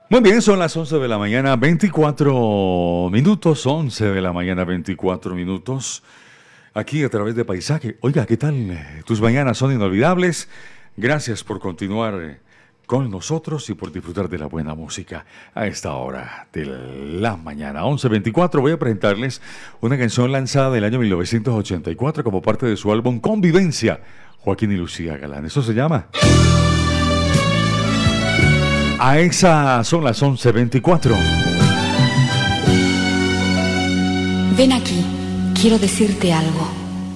Muy bien, son las 11 de la mañana, 24 minutos, 11 de la mañana, 24 minutos, aquí a través de Paisaje. Oiga, ¿qué tal? Tus mañanas son inolvidables. Gracias por continuar con nosotros y por disfrutar de la buena música a esta hora de la mañana. 11:24, voy a presentarles una canción lanzada del año 1984 como parte de su álbum Convivencia, Joaquín y Lucía Galán. Eso se llama... A esa son las 11:24. Ven aquí, quiero decirte algo.